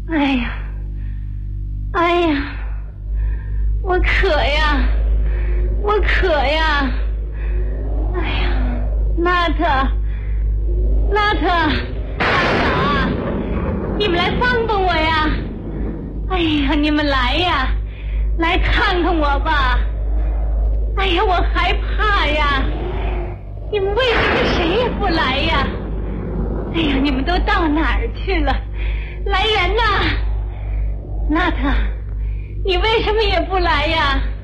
哎呀，哎呀，我渴呀，我渴呀！哎呀，娜特，你们来帮帮我呀！哎呀，你们来呀，来看看我吧！哎呀，我害怕呀！你们为什么谁也不来呀？哎呀，你们都到哪儿去了？来人呐！娜特，你为什么也不来呀？